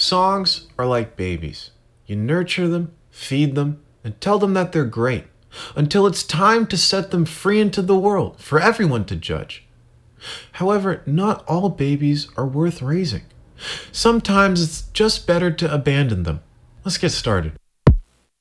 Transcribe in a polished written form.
Songs are like babies. You nurture them, feed them, and tell them that they're great, until it's time to set them free into the world for everyone to judge. However, not all babies are worth raising. Sometimes it's just better to abandon them. Let's get started.